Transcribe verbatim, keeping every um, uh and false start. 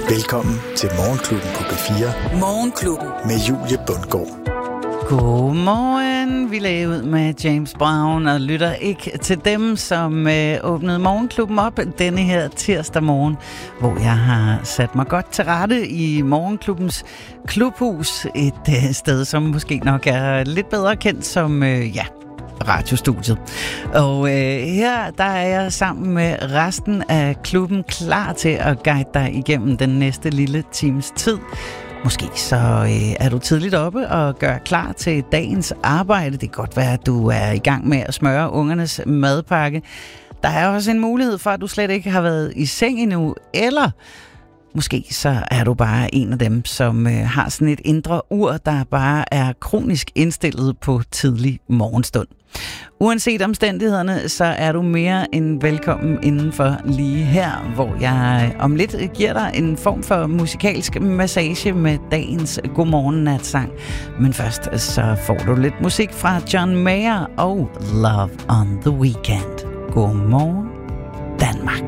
Velkommen til Morgenklubben på P fire. Morgenklubben. Med Julie Bundgaard. Godmorgen. Vi lagde ud med James Brown og lytter ikke til dem, som øh, åbnede Morgenklubben op denne her tirsdag morgen, hvor jeg har sat mig godt til rette i Morgenklubbens klubhus. Et øh, sted, som måske nok er lidt bedre kendt som, øh, ja, radiostudiet. Og øh, her der er jeg sammen med resten af klubben klar til at guide dig igennem den næste lille times tid. Måske så øh, er du tidligt oppe og gør klar til dagens arbejde. Det kan godt være, at du er i gang med at smøre ungernes madpakke. Der er også en mulighed for, at du slet ikke har været i seng endnu, eller måske så er du bare en af dem, som øh, har sådan et indre ur, der bare er kronisk indstillet på tidlig morgenstund. Uanset omstændighederne, så er du mere end velkommen indenfor lige her, hvor jeg om lidt giver dig en form for musikalsk massage med dagens godmorgen-natsang. Men først så får du lidt musik fra John Mayer og Love on the Weekend. Godmorgen, Danmark.